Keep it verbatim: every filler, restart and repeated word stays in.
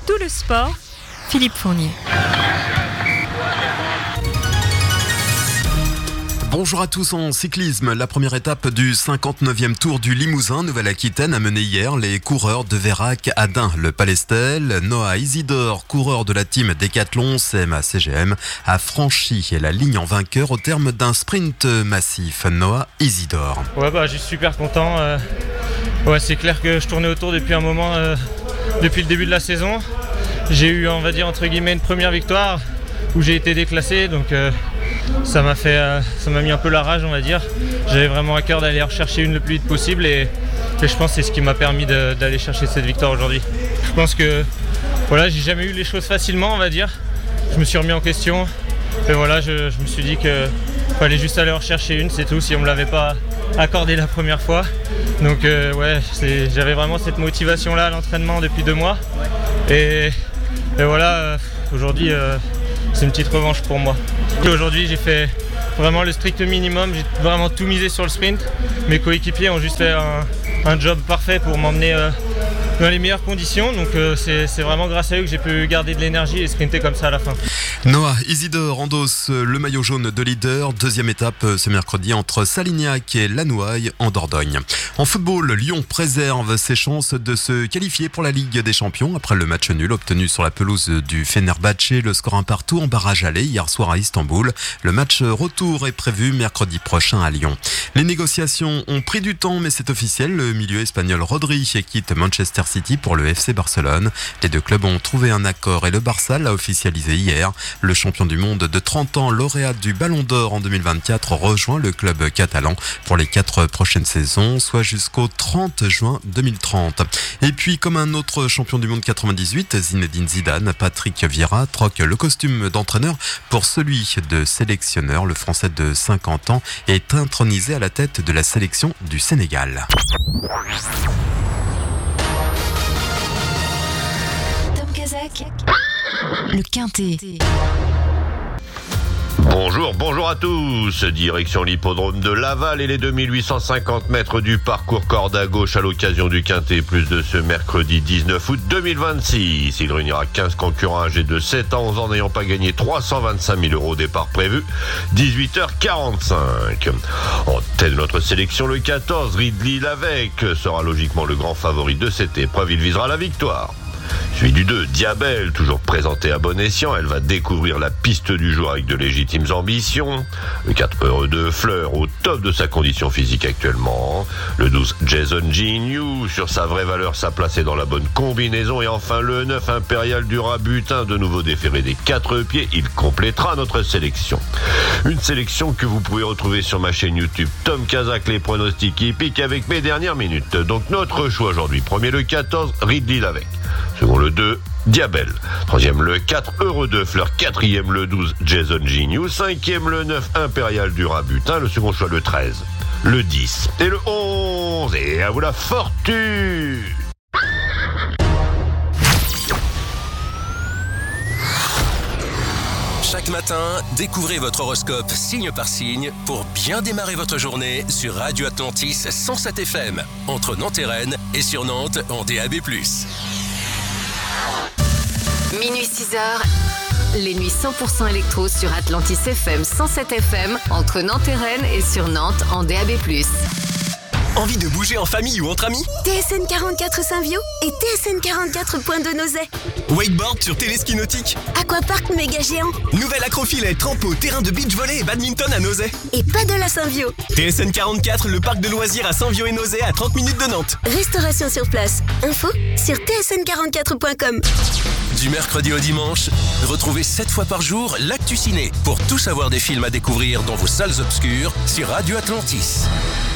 tout le sport, Philippe Fournier. Bonjour à tous en cyclisme. La première étape du cinquante-neuvième Tour du Limousin, Nouvelle-Aquitaine, a mené hier les coureurs de Vérac à Dun. Le Palestel, Noah Isidore, coureur de la team Decathlon C M A C G M, a franchi la ligne en vainqueur au terme d'un sprint massif. Noah Isidore. Ouais bah je suis super content. Euh, ouais, c'est clair que je tournais autour depuis un moment, euh, depuis le début de la saison. J'ai eu, on va dire entre guillemets, une première victoire où j'ai été déclassé, donc euh, ça m'a fait, euh, ça m'a mis un peu la rage, on va dire. J'avais vraiment à cœur d'aller rechercher une le plus vite possible et, et je pense que c'est ce qui m'a permis de, d'aller chercher cette victoire aujourd'hui. Je pense que voilà, j'ai jamais eu les choses facilement, on va dire. Je me suis remis en question et voilà, je, je me suis dit qu'il fallait juste aller en rechercher une, c'est tout, si on me l'avait pas accordé la première fois. Donc euh, ouais, c'est, j'avais vraiment cette motivation-là à l'entraînement depuis deux mois et, et voilà, euh, aujourd'hui euh, c'est une petite revanche pour moi. Et aujourd'hui j'ai fait vraiment le strict minimum, j'ai vraiment tout misé sur le sprint. Mes coéquipiers ont juste fait un, un job parfait pour m'emmener euh, dans les meilleures conditions, donc euh, c'est, c'est vraiment grâce à eux que j'ai pu garder de l'énergie et sprinter comme ça à la fin. Noah Isidore endosse le maillot jaune de leader. Deuxième étape ce mercredi entre Salignac et Lanouaille en Dordogne. En football, Lyon préserve ses chances de se qualifier pour la Ligue des Champions après le match nul obtenu sur la pelouse du Fenerbahçe. Le score un partout en barrage aller hier soir à Istanbul. Le match retour est prévu mercredi prochain à Lyon. Les négociations ont pris du temps, mais c'est officiel. Le milieu espagnol Rodri quitte Manchester City pour le F C Barcelone. Les deux clubs ont trouvé un accord et le Barça l'a officialisé hier. Le champion du monde de trente ans, lauréat du Ballon d'Or en deux mille vingt-quatre, rejoint le club catalan pour les quatre prochaines saisons, soit jusqu'au trente juin deux mille trente. Et puis, comme un autre champion du monde quatre-vingt-dix-huit, Zinedine Zidane, Patrick Vieira troque le costume d'entraîneur pour celui de sélectionneur. Le Français de cinquante ans est intronisé à la tête de la sélection du Sénégal. Le Quintet. Bonjour, bonjour à tous. Direction l'hippodrome de Laval et les deux mille huit cent cinquante mètres du parcours corde à gauche à l'occasion du Quintet Plus de ce mercredi dix-neuf août deux mille vingt-six. Il réunira quinze concurrents âgés de sept à onze ans n'ayant pas gagné trois cent vingt-cinq mille euros au départ prévu. dix-huit heures quarante-cinq. En telle notre sélection, le quatorze, Ridley Lavec sera logiquement le grand favori de cette épreuve. Il visera la victoire. Suivi du deux, Diabel, toujours présenté à bon escient. Elle va découvrir la piste du jour avec de légitimes ambitions. Le quatre, Heureux de Fleur, au top de sa condition physique actuellement. Le douze, Jason Gignoux, sur sa vraie valeur, sa place est dans la bonne combinaison. Et enfin le neuf, Impérial du Rabutin, de nouveau déféré des quatre pieds. Il complétera notre sélection. Une sélection que vous pouvez retrouver sur ma chaîne YouTube Tom Kazak, les pronostics hippiques avec mes dernières minutes. Donc notre choix aujourd'hui, premier le quatorze, Ridley Lavec. Second le deux, Diabel. Troisième le quatre, Heureux de Fleur. Quatrième le douze, Jason Gignoux. Cinquième le neuf, Impérial du Rabutin. Le second choix le treize, le dix et le onze. Et à vous la fortune! Chaque matin, découvrez votre horoscope signe par signe pour bien démarrer votre journée sur Radio Atlantis cent sept F M, entre Nantes et Rennes et sur Nantes en D A B plus. Minuit six heures, les nuits cent pour cent électro sur Atlantis F M cent sept F M, entre Nantes et Rennes et sur Nantes en D A B plus. Envie de bouger en famille ou entre amis? T S N quarante-quatre Saint-Viau et T S N quarante-quatre Pointe de Nozay. Wakeboard sur téléski nautique. Aquapark méga géant. Nouvelle acrofilet, trampo, terrain de beach volley et badminton à Nozay. Et paddle à Saint-Viau. T S N quarante-quatre, le parc de loisirs à Saint-Viau et Nozay à trente minutes de Nantes. Restauration sur place. Info sur T S N quarante-quatre point com. Du mercredi au dimanche, retrouvez sept fois par jour l'actu ciné pour tout savoir des films à découvrir dans vos salles obscures sur Radio Atlantis.